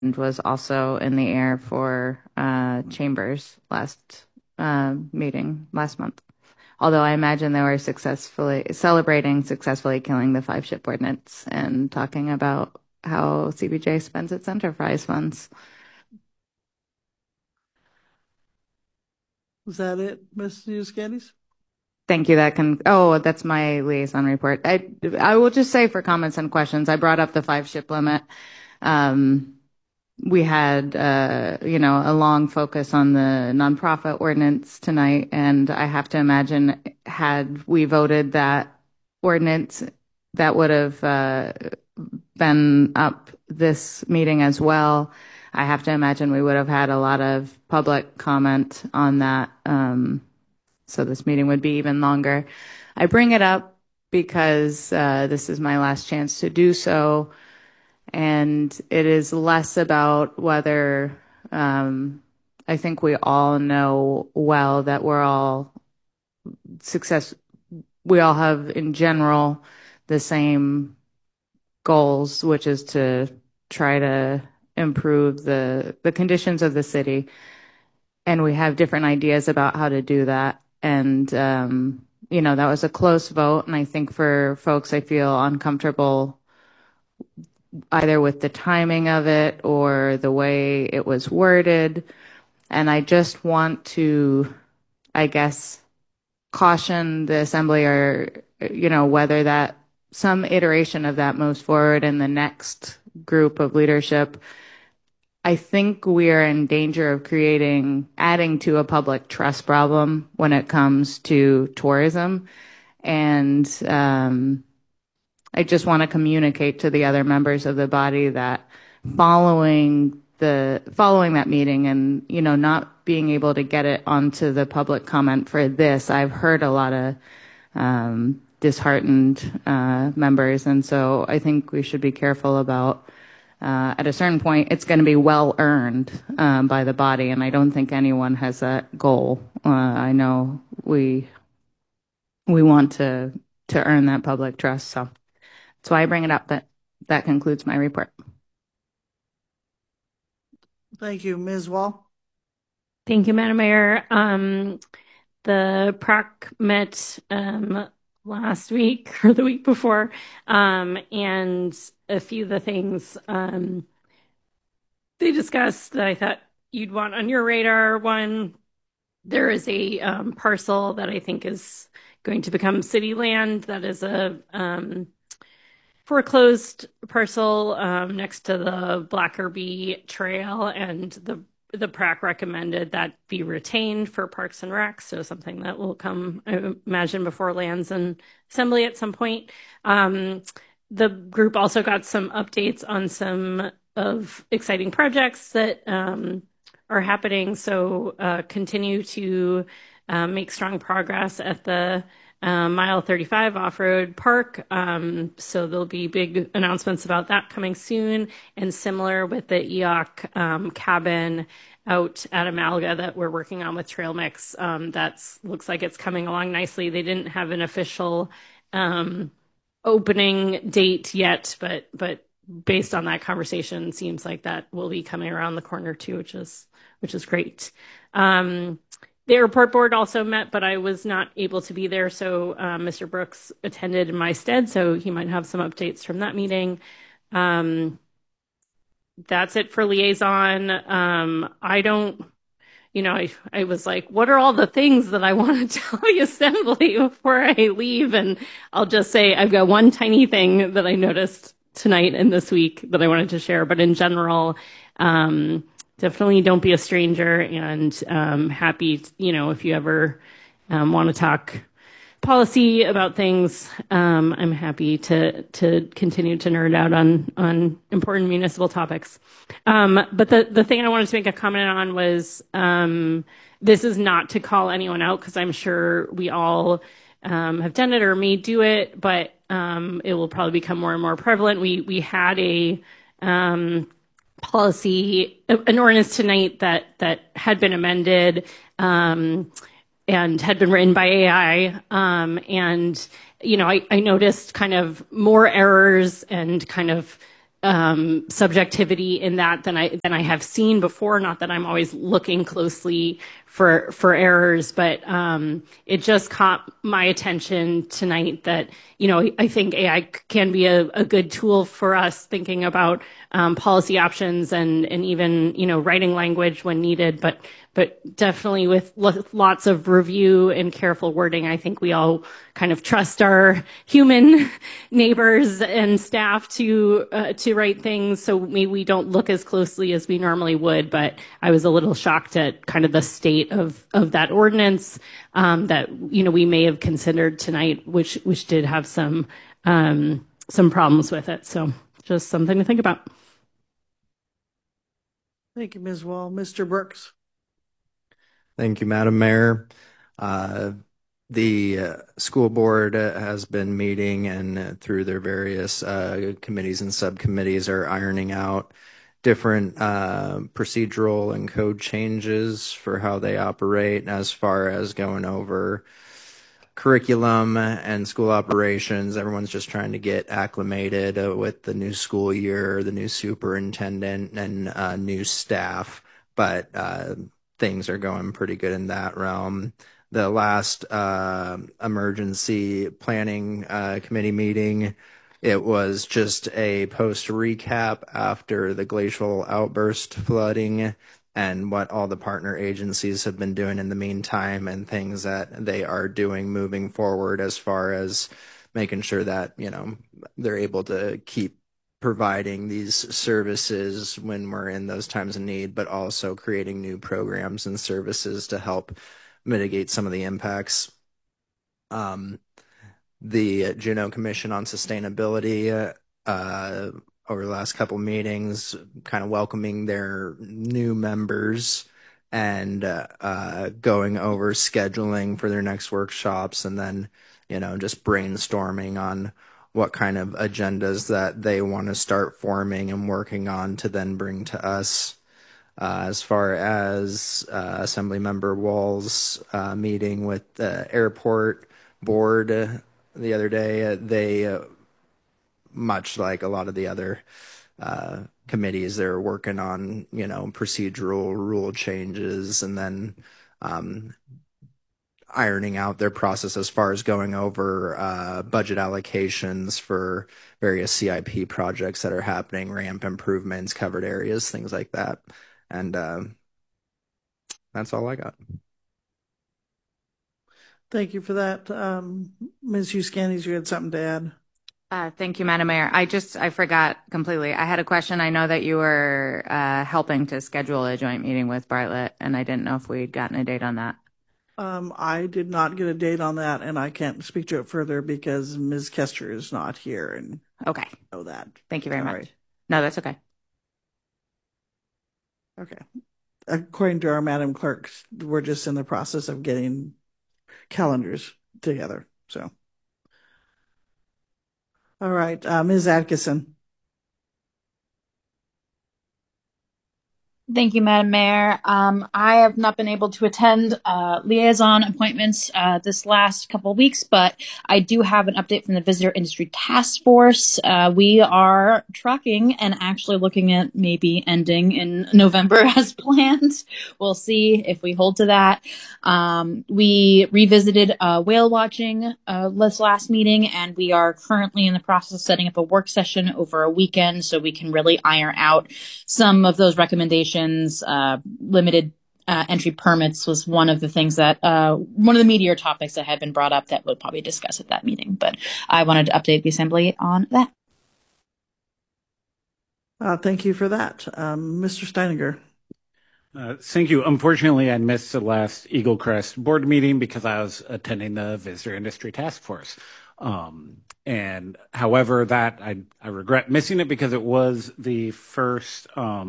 was also in the air for Chambers last meeting last month. Although I imagine they were successfully killing the five ship ordinance and talking about how CBJ spends its enterprise funds. Was that it, Ms. Candies? Thank you. That's my liaison report. I will just say for comments and questions, I brought up the five ship limit. Um, we had, a long focus on the nonprofit ordinance tonight, and I have to imagine had we voted that ordinance, that would have been up this meeting as well. I have to imagine we would have had a lot of public comment on that. So this meeting would be even longer. I bring it up because this is my last chance to do so, and it is less about whether I think we all know well that success. We all have in general the same goals, which is to try to improve the conditions of the city, and we have different ideas about how to do that. And that was a close vote, and I think for folks, I feel uncomfortable either with the timing of it or the way it was worded. And I just want to, I guess, caution the assembly or, whether that some iteration of that moves forward in the next group of leadership. I think we are in danger of adding to a public trust problem when it comes to tourism. And I just want to communicate to the other members of the body that following that meeting and, not being able to get it onto the public comment for this, I've heard a lot of disheartened members. And so I think we should be careful about at a certain point, it's going to be well earned by the body, and I don't think anyone has that goal. I know we want to earn that public trust, so that's why I bring it up. But that concludes my report. Thank you, Ms. Wall. Thank you, Madam Mayor. The PROC met last week or the week before, and a few of the things they discussed that I thought you'd want on your radar. One, there is a parcel that I think is going to become city land that is a foreclosed parcel next to the Blackerby Trail, and the PRAC recommended that be retained for Parks and Rec, so something that will come, I imagine, before Lands and Assembly at some point. The group also got some updates on some of exciting projects that are happening, so continue to make strong progress at the Mile 35 Off-Road Park. So there'll be big announcements about that coming soon. And similar with the EOC cabin out at Amalga that we're working on with Trail Mix. That looks like it's coming along nicely. They didn't have an official opening date yet, but based on that conversation, seems like that will be coming around the corner too, which is great. The airport board also met, but I was not able to be there, so Mr. Brooks attended in my stead, so he might have some updates from that meeting. That's it for liaison. I don't, I was like, what are all the things that I want to tell the assembly before I leave? And I'll just say I've got one tiny thing that I noticed tonight and this week that I wanted to share, but in general, definitely don't be a stranger, and happy, if you ever want to talk policy about things, I'm happy to continue to nerd out on important municipal topics. But the thing I wanted to make a comment on was this is not to call anyone out, because I'm sure we all have done it or may do it, but it will probably become more and more prevalent. We had a policy, an ordinance tonight that had been amended and had been written by AI. And, I noticed kind of more errors and kind of subjectivity in that than I have seen before. Not that I'm always looking closely for errors, but it just caught my attention tonight that, I think AI can be a good tool for us thinking about policy options and even, writing language when needed, but definitely with lots of review and careful wording. I think we all kind of trust our human neighbors and staff to write things, so maybe we don't look as closely as we normally would. But I was a little shocked at kind of the state of that ordinance that we may have considered tonight, which did have some problems with it. So just something to think about. Thank you, Ms. Wall. Mr. Brooks. Thank you, Madam Mayor. The school board has been meeting, and through their various committees and subcommittees are ironing out different procedural and code changes for how they operate, as far as going over curriculum and school operations. Everyone's just trying to get acclimated with the new school year, the new superintendent, and new staff. But things are going pretty good in that realm. The last emergency planning committee meeting, it was just a post recap after the glacial outburst flooding and what all the partner agencies have been doing in the meantime, and things that they are doing moving forward, as far as making sure that, they're able to keep providing these services when we're in those times of need, but also creating new programs and services to help mitigate some of the impacts. The Juneau Commission on Sustainability, over the last couple meetings, kind of welcoming their new members and going over scheduling for their next workshops, and then, just brainstorming on what kind of agendas that they want to start forming and working on to then bring to us. As far as Assemblymember Wall's meeting with the airport board the other day, they, much like a lot of the other committees, they're working on, procedural rule changes, and then ironing out their process as far as going over budget allocations for various CIP projects that are happening, ramp improvements, covered areas, things like that. And that's all I got. Thank you for that. Ms. Huscanis, you had something to add? Thank you, Madam Mayor. I forgot completely. I had a question. I know that you were helping to schedule a joint meeting with Bartlett, and I didn't know if we'd gotten a date on that. I did not get a date on that, and I can't speak to it further because Ms. Kester is not here, and Okay. I know that. Thank you very much. Sorry. No, that's okay. Okay. According to our Madam Clerk, we're just in the process of getting calendars together. So, all right, Ms. Atkinson. Thank you, Madam Mayor. I have not been able to attend liaison appointments this last couple of weeks, but I do have an update from the Visitor Industry Task Force. We are tracking and actually looking at maybe ending in November as planned. We'll see if we hold to that. We revisited whale watching this last meeting, and we are currently in the process of setting up a work session over a weekend so we can really iron out some of those recommendations. Limited entry permits was one of the things that one of the meatier topics that had been brought up that we'll probably discuss at that meeting. But I wanted to update the Assembly on that. Thank you for that. Mr. Steininger. Thank you. Unfortunately, I missed the last Eagle Crest board meeting because I was attending the Visitor Industry Task Force. And however, that I regret missing it because it was the first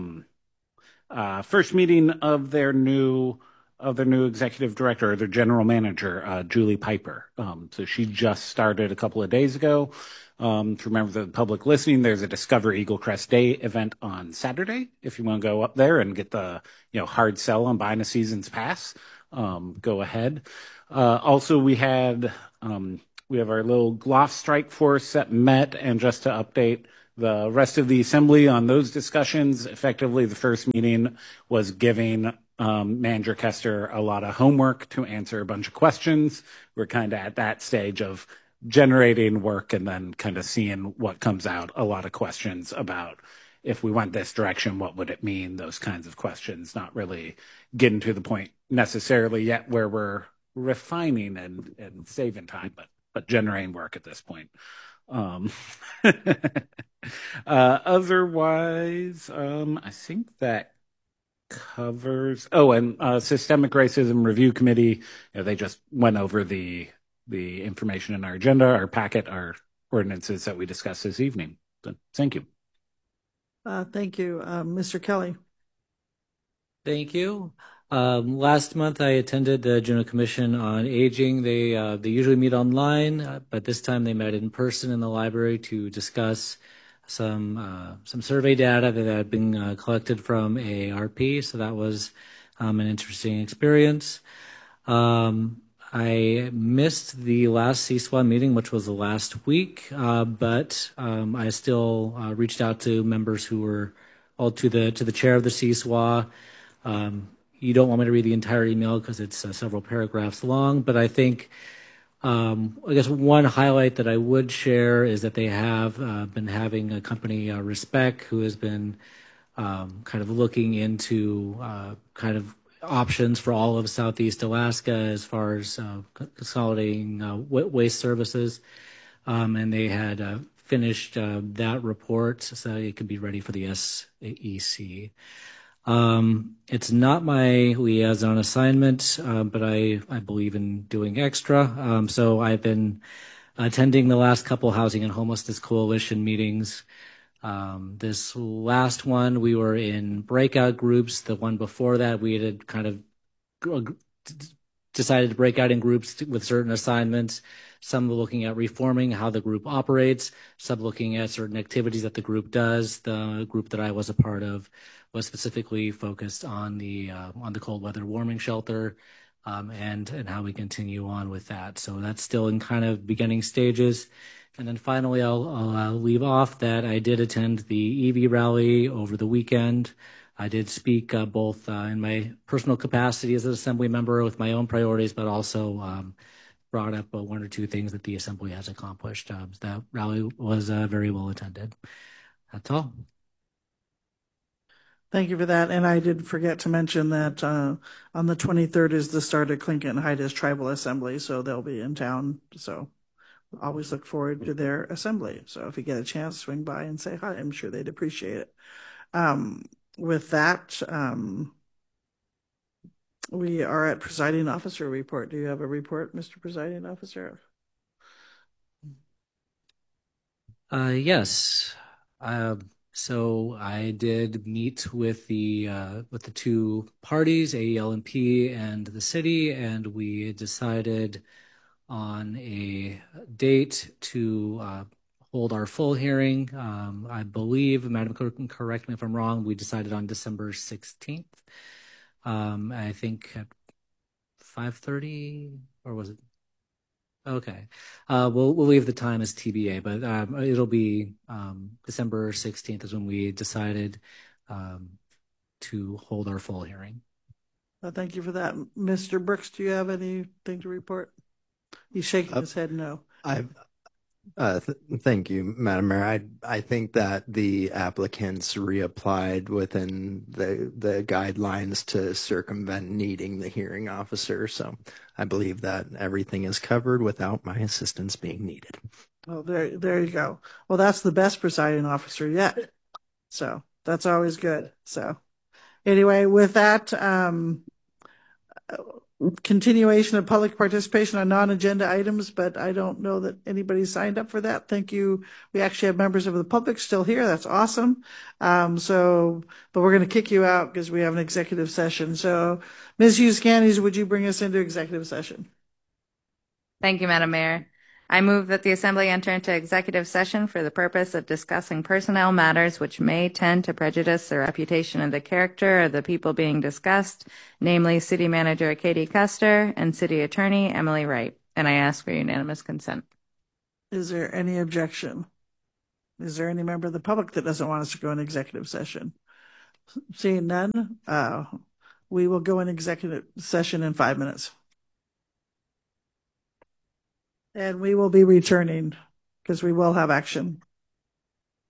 meeting of their new executive director, or their general manager, Julie Piper. So she just started a couple of days ago. To remember the public listening, there's a Discover Eagle Crest Day event on Saturday. If you want to go up there and get the hard sell on buying a season's pass, go ahead. Also, we have our little GLOF strike force that met, and just to update the rest of the assembly on those discussions. Effectively, the first meeting was giving Manager Kester a lot of homework to answer a bunch of questions. We're kind of at that stage of generating work and then kind of seeing what comes out. A lot of questions about if we went this direction, what would it mean? Those kinds of questions, not really getting to the point necessarily yet where we're refining and saving time, but generating work at this point. Otherwise, I think that covers. Oh, and Systemic Racism Review Committee. They just went over the information in our agenda, our packet, our ordinances that we discussed this evening. So, thank you. Thank you, Mr. Kelly. Thank you. Last month, I attended the Juneau Commission on Aging. They usually meet online, but this time they met in person in the library to discuss some survey data that had been collected from AARP. So that was an interesting experience. I missed the last CSWA meeting, which was the last week, but I still reached out to members who were all to the chair of the CSWA. You don't want me to read the entire email because it's several paragraphs long, but I think, I guess one highlight that I would share is that they have been having a company, Respect, who has been kind of looking into kind of options for all of Southeast Alaska as far as consolidating waste services. And they had finished that report so it could be ready for the SEC. It's not my liaison assignment, but I believe in doing extra. So I've been attending the last couple Housing and Homelessness Coalition meetings. This last one, we were in breakout groups. The one before that, we had kind of decided to break out in groups with certain assignments. Some were looking at reforming how the group operates, some looking at certain activities that the group does. The group that I was a part of was specifically focused on the cold weather warming shelter, and how we continue on with that. So that's still in kind of beginning stages. And then finally, I'll leave off that I did attend the EV rally over the weekend. I did speak both in my personal capacity as an assembly member with my own priorities, but also brought up one or two things that the assembly has accomplished. That rally was very well attended. That's all. Thank you for that. And I did forget to mention that on the 23rd is the start of Clinton Heights Tribal Assembly, so they'll be in town. So always look forward to their assembly. So if you get a chance, swing by and say hi. I'm sure they'd appreciate it. With that, we are at Presiding Officer report. Do you have a report, Mr. Presiding Officer? Yes. So I did meet with the two parties, AEL&P and the city, and we decided on a date to hold our full hearing. I believe, Madam Clerk can correct me if I'm wrong, we decided on December 16th. I think at 5:30, or was it? Okay. We'll leave the time as TBA, but it'll be December 16th is when we decided to hold our full hearing. Thank you for that. Mr. Brooks, do you have anything to report? He's shaking his head no. Thank you, Madam Mayor. I think that the applicants reapplied within the guidelines to circumvent needing the hearing officer. So I believe that everything is covered without my assistance being needed. Oh, there you go. Well, that's the best presiding officer yet. So that's always good. So anyway, with that, continuation of public participation on non-agenda items, but I don't know that anybody signed up for that. Thank you. We actually have members of the public still here. That's awesome. But we're going to kick you out because we have an executive session. So Ms. Hughes-Candies, would you bring us into executive session? Thank you, Madam Mayor. I move that the Assembly enter into executive session for the purpose of discussing personnel matters which may tend to prejudice the reputation of the character of the people being discussed, namely City Manager Katie Kester and City Attorney Emily Wright. And I ask for unanimous consent. Is there any objection? Is there any member of the public that doesn't want us to go in executive session? Seeing none, we will go in executive session in 5 minutes. And we will be returning because we will have action.